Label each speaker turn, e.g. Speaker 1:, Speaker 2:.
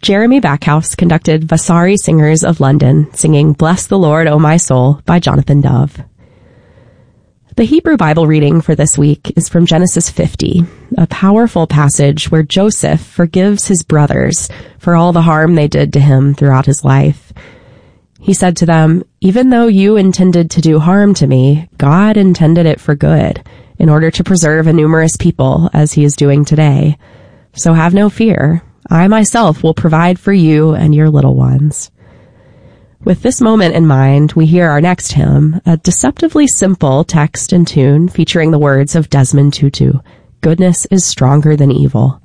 Speaker 1: Jeremy Backhouse conducted Vasari Singers of London, singing Bless the Lord, O My Soul by Jonathan Dove. The Hebrew Bible reading for this week is from Genesis 50, a powerful passage where Joseph forgives his brothers for all the harm they did to him throughout his life. He said to them, "Even though you intended to do harm to me, God intended it for good, in order to preserve a numerous people, as he is doing today. So have no fear. I myself will provide for you and your little ones." With this moment in mind, we hear our next hymn, a deceptively simple text and tune featuring the words of Desmond Tutu, "Goodness is stronger than evil."